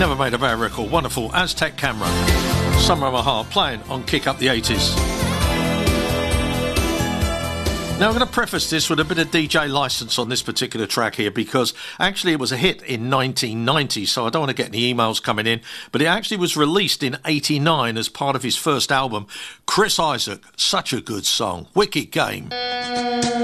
Never made a bad record. Wonderful. Aztec Camera. Summer of My Heart, playing on Kick Up the 80s. Now, I'm going to preface this with a bit of DJ license on this particular track here, because actually it was a hit in 1990, so I don't want to get any emails coming in, but it actually was released in 89 as part of his first album. Chris Isaak, such a good song. Wicked Game.